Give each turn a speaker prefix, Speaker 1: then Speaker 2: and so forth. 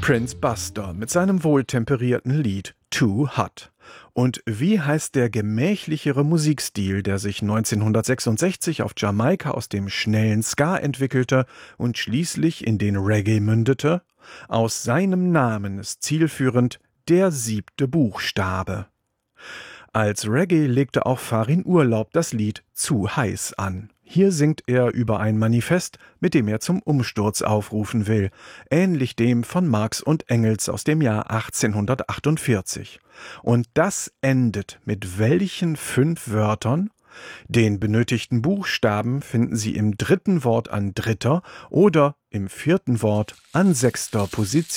Speaker 1: Prince Buster mit seinem wohltemperierten Lied Too Hot. Und wie heißt der gemächlichere Musikstil, der sich 1966 auf Jamaika aus dem schnellen Ska entwickelte und schließlich in den Reggae mündete? Aus seinem Namen ist zielführend der 7. Buchstabe. Als Reggae legte auch Farin Urlaub das Lied Zu heiß an. Hier singt er über ein Manifest, mit dem er zum Umsturz aufrufen will, ähnlich dem von Marx und Engels aus dem Jahr 1848. Und das endet mit welchen 5 Wörtern? Den benötigten Buchstaben finden Sie im 3. Wort an 3. oder im 4. Wort an 6. Position.